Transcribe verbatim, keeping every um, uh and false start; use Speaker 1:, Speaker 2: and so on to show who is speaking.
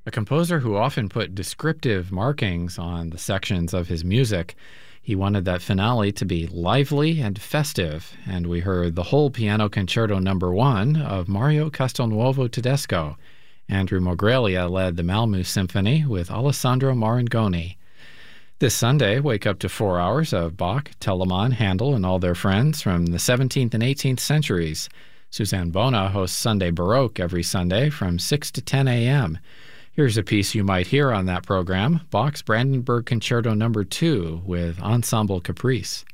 Speaker 1: A composer who often put descriptive markings on the sections of his music. He wanted that finale to be lively and festive, and we heard the whole Piano Concerto Number One of Mario Castelnuovo Tedesco. Andrew Mogrelia led the Malmö Symphony with Alessandro Marangoni. This Sunday, wake up to four hours of Bach, Telemann, Handel, and all their friends from the seventeenth and eighteenth centuries. Suzanne Bona hosts Sunday Baroque every Sunday from six to ten a.m. Here's a piece you might hear on that program, Bach's Brandenburg Concerto Number Two with Ensemble Caprice.